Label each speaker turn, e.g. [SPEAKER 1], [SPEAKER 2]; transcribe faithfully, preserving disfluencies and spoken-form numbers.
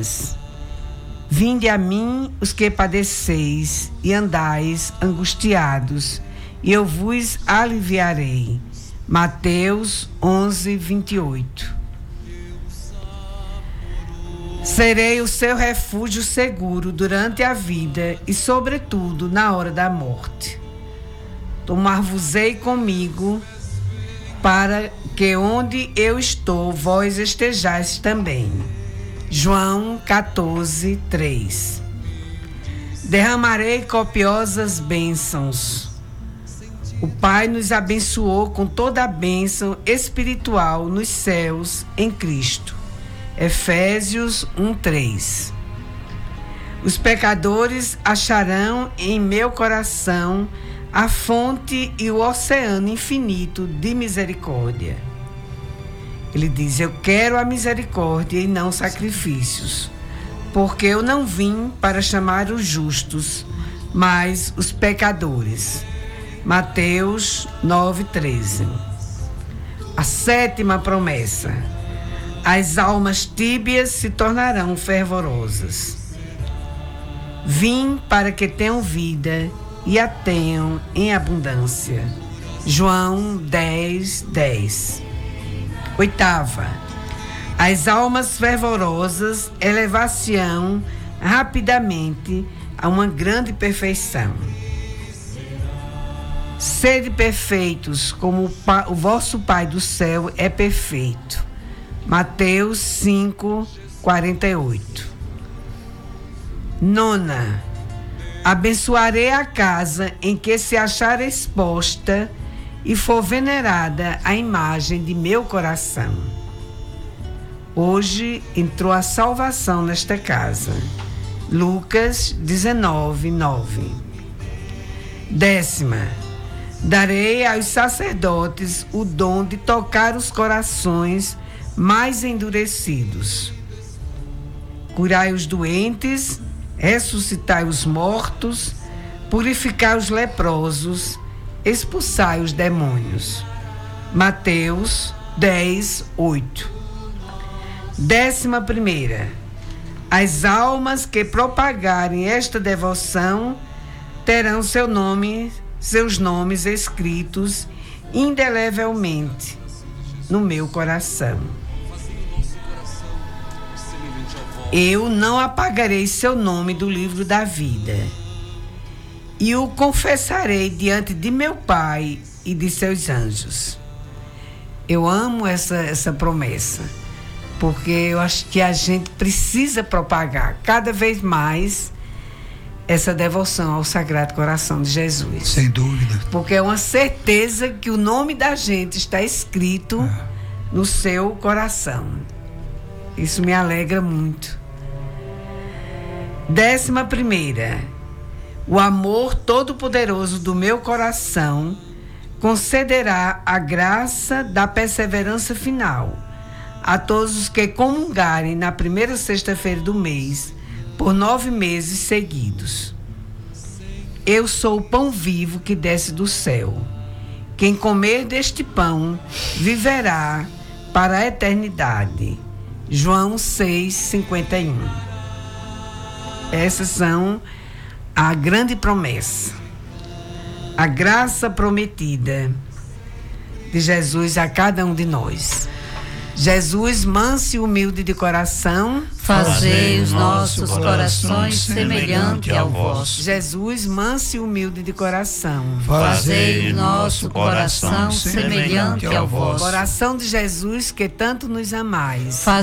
[SPEAKER 1] vidas. Vinde a mim os que padeceis e andais angustiados, e eu vos aliviarei. Mateus onze, vinte e oito. Serei o seu refúgio seguro durante a vida e, sobretudo, na hora da morte. Tomar-vos-ei comigo, para que onde eu estou, vós estejais também. João quatorze, três. Derramarei copiosas bênçãos. O Pai nos abençoou com toda a bênção espiritual nos céus em Cristo. Efésios um, três. Os pecadores acharão em meu coração a fonte e o oceano infinito de misericórdia. Ele diz: eu quero a misericórdia e não sacrifícios, porque eu não vim para chamar os justos, mas os pecadores. Mateus nove, treze. A sétima promessa: as almas tíbias se tornarão fervorosas. Vim para que tenham vida e a tenham em abundância. João dez, dez. Oitava: as almas fervorosas elevar-se-ão rapidamente a uma grande perfeição. Sede perfeitos, como o, pa, o vosso Pai do céu é perfeito. Mateus cinco, quarenta e oito. Nona: abençoarei a casa em que se achar exposta e for venerada a imagem de meu coração. Hoje entrou a salvação nesta casa. Lucas dezenove, nove. Décima: darei aos sacerdotes o dom de tocar os corações mais endurecidos. Curai os doentes, ressuscitai os mortos, purificai os leprosos, expulsai os demônios. Mateus dez, oito. Décima primeira: as almas que propagarem esta devoção terão seu nome, seus nomes escritos indelevelmente no meu coração. Eu não apagarei seu nome do livro da vida, e o confessarei diante de meu Pai e de seus anjos. Eu amo essa, essa promessa, porque eu acho que a gente precisa propagar cada vez mais essa devoção ao Sagrado Coração de Jesus.
[SPEAKER 2] Sem dúvida.
[SPEAKER 1] Porque é uma certeza que o nome da gente está escrito é. no seu coração. Isso me alegra muito. Décima primeira: o amor todo-poderoso do meu coração concederá a graça da perseverança final a todos os que comungarem na primeira sexta-feira do mês por nove meses seguidos. Eu sou o pão vivo que desce do céu. Quem comer deste pão viverá para a eternidade. João seis, cinquenta e um. Essas são a grande promessa, a graça prometida de Jesus a cada um de nós. Jesus, manso e humilde de coração,
[SPEAKER 3] fazei os nossos corações semelhante ao vosso.
[SPEAKER 1] Jesus, manso e humilde de coração,
[SPEAKER 3] fazei o nosso coração semelhante ao vosso.
[SPEAKER 1] Coração de Jesus, que tanto nos amais,
[SPEAKER 3] fazei